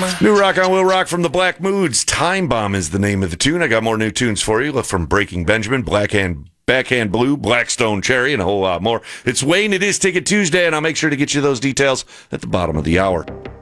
New Rock on Will Rock from the Black Moods. Time Bomb is the name of the tune. I got more new tunes for you from Breaking Benjamin, Backhand Blue, Blackstone Cherry, and a whole lot more. It's Wayne. It is Ticket Tuesday, and I'll make sure to get you those details at the bottom of the hour.